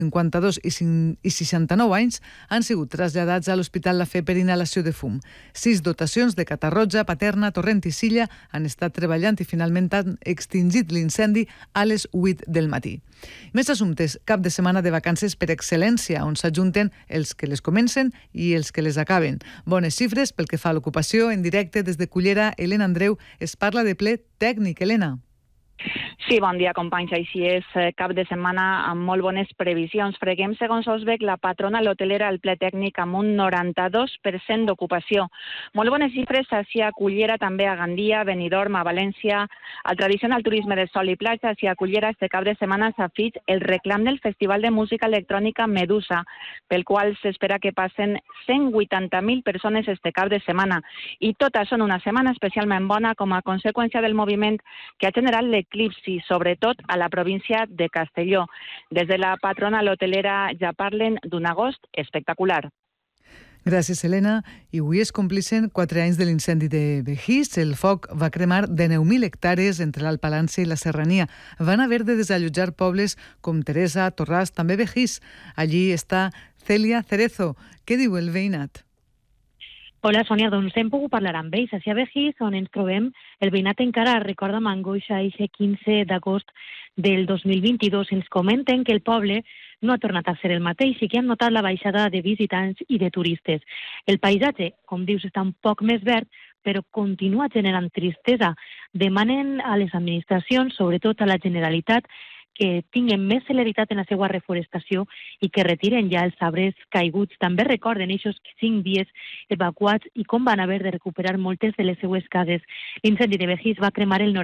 52 i 69 anys han sigut traslladats a l'Hospital La Fe per inhalació de fum. 6 dotacions de Catarroja, Paterna, Torrent i Silla han estat treballant i finalment han extingit l'incendi a les 8 del matí. Més assumptes, cap de setmana de vacances per excel·lència, on s'ajunten els que les comencen i els que les acaben. Bones xifres pel que fa a l'ocupació. En directe des de Cullera, Helena Andreu es parla de ple tècnic. Helena. Sí, bon dia, companys. Així és, cap de setmana amb molt bones previsions. Freguem, segons Osbec, la patrona l'hotelera al ple tècnic amb un 92% d'ocupació. Molt bones xifres així a Cullera, també a Gandia, Benidorm, a València. Al tradicional turisme de sol i platja, així a Cullera, este cap de setmana s'afig el reclam del Festival de Música Electrònica Medusa, pel qual s'espera que passen 180.000 persones este cap de setmana. I totes són una setmana especialment bona com a conseqüència del moviment que ha generat l'eclipsi, sobretot a la província de Castelló. Des de la patrona l'hotelera ja parlen d'un agost espectacular. Gràcies, Helena. I avui es complixen 4 anys de l'incendi de Begís. El foc va cremar de 9.000 hectàrees entre l'Alt Palància i la Serrania. Van haver de desallotjar pobles com Teresa, Torràs, també Begís. Allí està Celia Cerezo. Què diu el veïnat? Hola, Sònia, doncs hem pogut parlar amb ells. A Begís, on ens trobem, el veïnat encara recorda amb angoixa aquest 15 d'agost del 2022. Ens comenten que el poble no ha tornat a ser el mateix i que han notat la baixada de visitants i de turistes. El paisatge, com dius, està un poc més verd, però continua generant tristesa. Demanen a les administracions, sobretot a la Generalitat, que tinguin més celeritat en la seva reforestació i que retiren ja els arbres caiguts. També recorden aquests 5 dies evacuats i com van haver de recuperar moltes de les seues cases. L'incendi de Begís va cremar el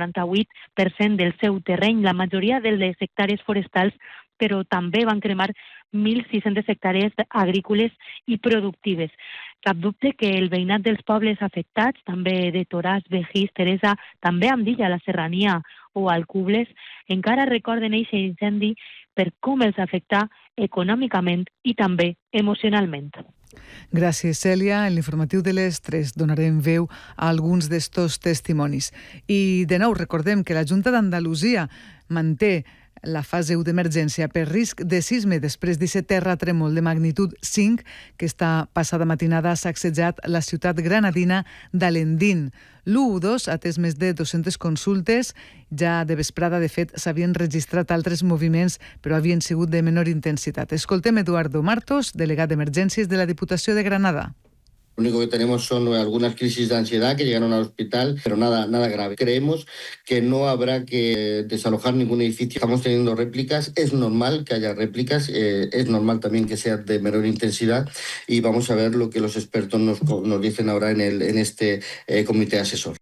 98% del seu terreny, la majoria de les hectàrees forestals, però també van cremar 1.600 hectàrees agrícoles i productives. Cap dubte que el veïnat dels pobles afectats, també de Toràs, Begís, Teresa, també Andilla, la Serrania o Alcubles, encara recorden aquest incendi per com els afecta econòmicament i també emocionalment. Gràcies, Cèlia. En l'informatiu de les 3 donarem veu a alguns d'estos testimonis. I de nou recordem que la Junta d'Andalusia manté la fase 1 d'emergència per risc de sisme després d'aquest terratrèmol de magnitud 5 que esta passada matinada ha sacsejat la ciutat granadina d'Alendín. L'112 ha atès més de 200 consultes. Ja de vesprada, de fet, s'havien registrat altres moviments, però havien sigut de menor intensitat. Escoltem Eduardo Martos, delegat d'Emergències de la Diputació de Granada. Lo único que tenemos son algunas crisis de ansiedad que llegaron al hospital, pero nada grave. Creemos que no habrá que desalojar ningún edificio. Estamos teniendo réplicas, es normal que haya réplicas, es normal también que sea de menor intensidad y vamos a ver lo que los expertos nos dicen ahora en este comité asesor.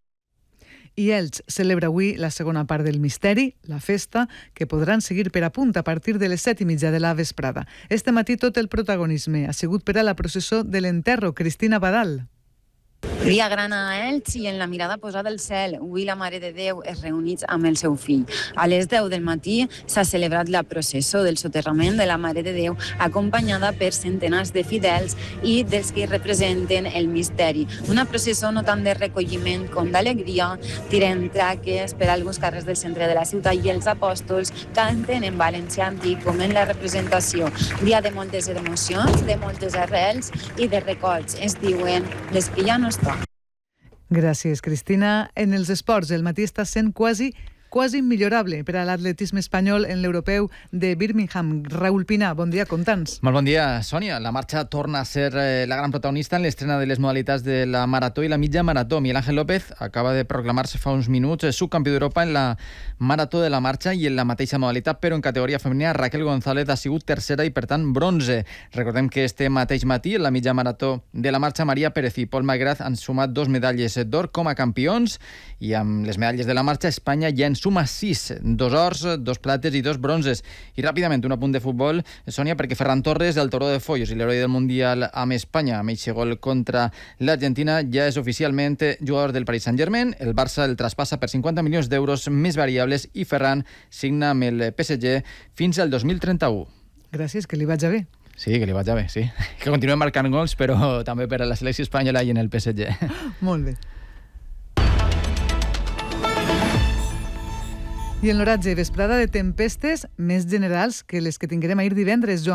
I Elx celebra avui la segona part del misteri, la festa, que podran seguir per a punt a partir de les 7:30 de la vesprada. Este matí tot el protagonisme ha sigut per a la processó de l'enterro. Cristina Badal. Dia gran a Elx i en la mirada posada al cel. Avui la Mare de Déu es reuneix amb el seu fill. A les 10 del matí s'ha celebrat la processó del soterrament de la Mare de Déu, acompanyada per centenars de fidels i dels que representen el misteri. Una processó no tant de recolliment com d'alegria, tiren traques per alguns carrers del centre de la ciutat i els apòstols canten en valencià antic com en la representació. Dia de moltes emocions, de moltes arrels i de records. Es diuen les que ja no estan. Gràcies, Cristina. En els esports, el matí està sent quasi immillorable per a l'atletisme espanyol en l'europeu de Birmingham. Raúl Pina, bon dia, conta'ns. Molt bon dia, Sònia. La marxa torna a ser la gran protagonista en l'estrena de les modalitats de la marató i la mitja marató. Miguel Ángel López acaba de proclamar-se fa uns minuts subcampió d'Europa en la marató de la marxa i en la mateixa modalitat, però en categoria femenina Raquel González ha sigut tercera i, per tant, bronze. Recordem que este mateix matí, en la mitja marató de la marxa, Maria Pérez i Pol Magraz han sumat 2 medalles d'or com a campions i amb les medalles de la marxa Espanya ja en suma 6, 2 ors, 2 plates i 2 bronzes. I ràpidament un apunt de futbol, Sònia, perquè Ferran Torres, del Toro de Foyos i l'heroi del Mundial amb Espanya, amb eixe gol contra l'Argentina, ja és oficialment jugador del Paris Saint-Germain. El Barça el traspassa per 50 milions d'euros més variables i Ferran signa amb el PSG fins al 2031. Gràcies, que li vaig bé. Sí, que li vaig bé, sí. Que continuem marcant gols, però també per a la selecció espanyola i en el PSG. Molt bé. I en l'oratge, vesprada de tempestes més generals que les que tinguérem ahir divendres.